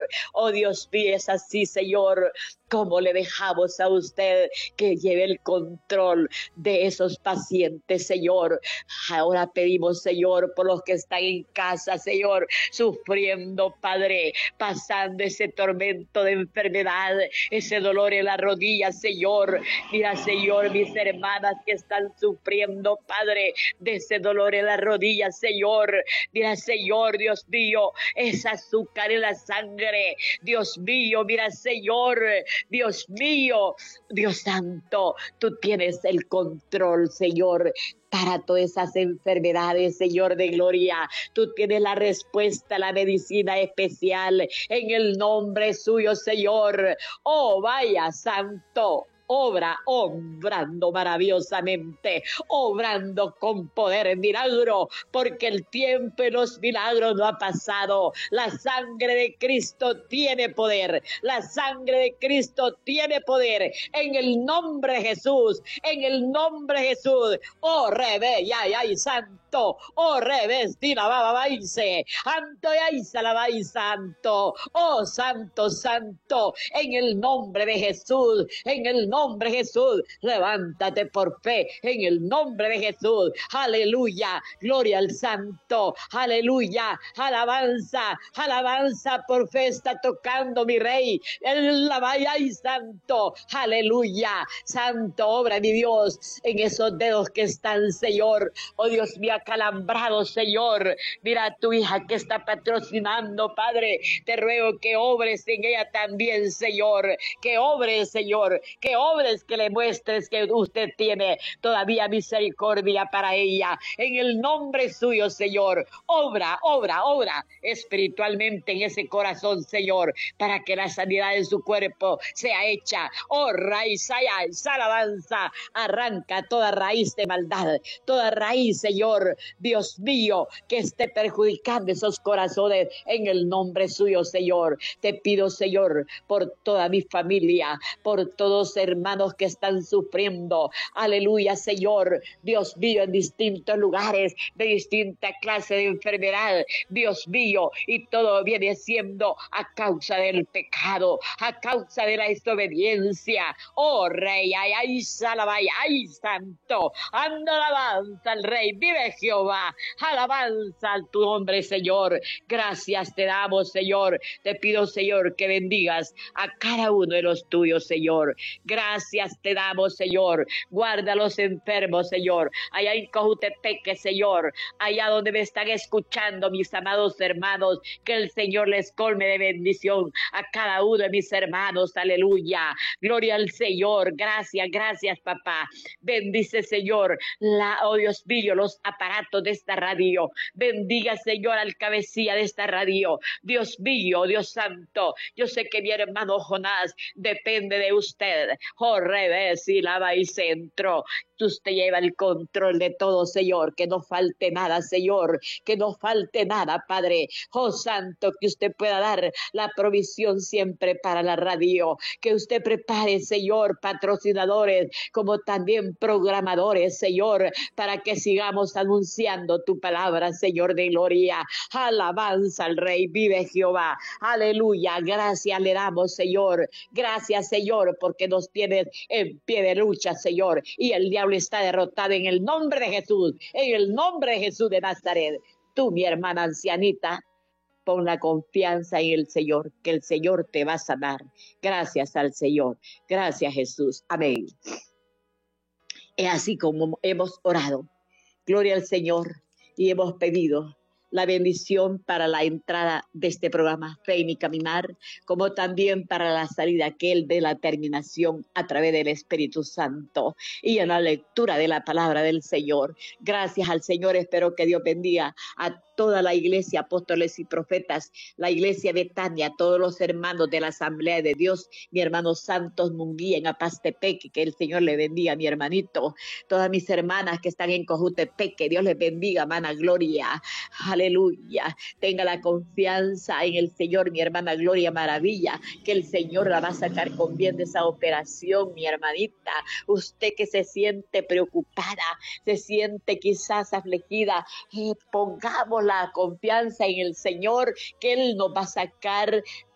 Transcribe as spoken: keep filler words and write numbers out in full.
Oh Dios mío, es así, Señor. ¿Cómo le dejamos a usted que lleve el control de esos pacientes, Señor? Ahora pedimos, Señor, por los que están en casa, Señor, sufriendo, Padre, pasando ese tormento de enfermedad, ese dolor en la rodilla, Señor. Mira, Señor, mis hermanas que están sufriendo, Padre, de ese dolor en la rodilla, Señor. Mira, Señor, Dios mío, ese azúcar en la sangre, Dios mío, mira, Señor, Dios mío, Dios santo, tú tienes el control, Señor, para todas esas enfermedades, Señor de gloria. Tú tienes la respuesta, la medicina especial en el nombre suyo, Señor. Oh, vaya santo. Obra, obrando maravillosamente, obrando con poder en milagro, porque el tiempo y los milagros no ha pasado. La sangre de Cristo tiene poder, la sangre de Cristo tiene poder, en el nombre de Jesús, en el nombre de Jesús. Oh, rebe, ya, ya, y santo, oh, revestina, bababaise, santo, ya, y salabay, santo, oh, santo, santo, en el nombre de Jesús, en el nombre nombre de Jesús, levántate por fe en el nombre de Jesús, aleluya, gloria al santo, aleluya, alabanza, alabanza por fe está tocando mi rey, el la vaya y santo, aleluya, santo, obra mi Dios, en esos dedos que están, Señor, oh Dios mío, acalambrados, Señor, mira a tu hija que está patrocinando, Padre, te ruego que obres en ella también, Señor, que obres, Señor, que obres, que le muestres que usted tiene todavía misericordia para ella, en el nombre suyo, Señor, obra, obra, obra espiritualmente en ese corazón, Señor, para que la sanidad de su cuerpo sea hecha, oh raíz, alabanza, arranca toda raíz de maldad, toda raíz, Señor, Dios mío, que esté perjudicando esos corazones, en el nombre suyo, Señor, te pido, Señor, por toda mi familia, por todos hermanos que están sufriendo, aleluya, Señor, Dios mío, en distintos lugares, de distinta clase de enfermedad, Dios mío, y todo viene siendo a causa del pecado, a causa de la desobediencia, oh Rey, ay, ay, salabay, ay, santo, anda alabanza al Rey, vive Jehová, alabanza a tu nombre, Señor, gracias te damos, Señor, te pido, Señor, que bendigas a cada uno de los tuyos, Señor, gracias te damos, Señor, guarda a los enfermos, Señor, allá en Cojutepeque, Señor, allá donde me están escuchando mis amados hermanos, que el Señor les colme de bendición a cada uno de mis hermanos, aleluya, gloria al Señor, gracias, gracias papá, bendice Señor, la, oh Dios mío, los aparatos de esta radio, bendiga Señor al cabecilla de esta radio, Dios mío, Dios santo, yo sé que mi hermano Jonás depende de usted, oh revés y lava y centro, usted lleva el control de todo, Señor, que no falte nada, Señor, que no falte nada, Padre, oh santo, que usted pueda dar la provisión siempre para la radio, que usted prepare, Señor, patrocinadores, como también programadores, Señor, para que sigamos anunciando tu palabra, Señor de gloria, alabanza al Rey, vive Jehová, aleluya, gracias le damos, Señor, gracias, Señor, porque nos tienes en pie de lucha, Señor, y el diablo está derrotado en el nombre de Jesús, en el nombre de Jesús de Nazaret. Tú, mi hermana ancianita, pon la confianza en el Señor, que el Señor te va a sanar. Gracias al Señor. Gracias, Jesús. Amén. Es así como hemos orado. Gloria al Señor. Y hemos pedido la bendición para la entrada de este programa Fe y mi Caminar, como también para la salida, que Él dé la terminación a través del Espíritu Santo y en la lectura de la palabra del Señor. Gracias al Señor, espero que Dios bendiga a toda la iglesia, apóstoles y profetas, la iglesia Betania, todos los hermanos de la Asamblea de Dios, mi hermano Santos Munguía en Apastepeque, que el Señor le bendiga, mi hermanito, todas mis hermanas que están en Cojutepeque, Dios les bendiga, hermana Gloria, aleluya, tenga la confianza en el Señor, mi hermana Gloria Maravilla, que el Señor la va a sacar con bien de esa operación, mi hermanita, usted que se siente preocupada, se siente quizás afligida, eh, pongamos la confianza en el Señor, que Él nos va a sacar